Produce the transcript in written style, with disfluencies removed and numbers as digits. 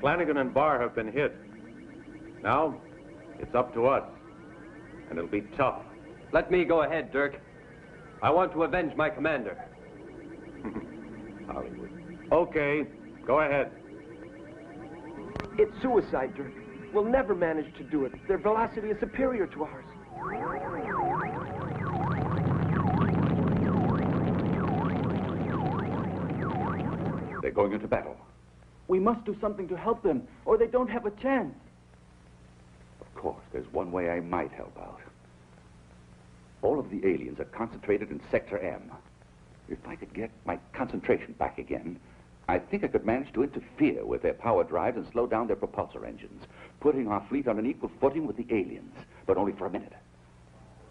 Flanagan and Barr have been hit. Now, it's up to us. And it'll be tough. Let me go ahead, Dirk. I want to avenge my commander. Hollywood. Okay, go ahead. It's suicide, Dirk. We'll never manage to do it. Their velocity is superior to ours. They're going into battle. We must do something to help them, or they don't have a chance. Of course, there's one way I might help out. All of the aliens are concentrated in Sector M. If I could get my concentration back again, I think I could manage to interfere with their power drives and slow down their propulsor engines, putting our fleet on an equal footing with the aliens, but only for a minute.